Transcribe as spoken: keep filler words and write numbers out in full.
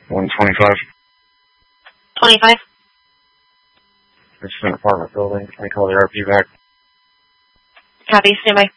one twenty-five. twenty-five. It's an apartment building. Can I call the R P back? Copy, stand by.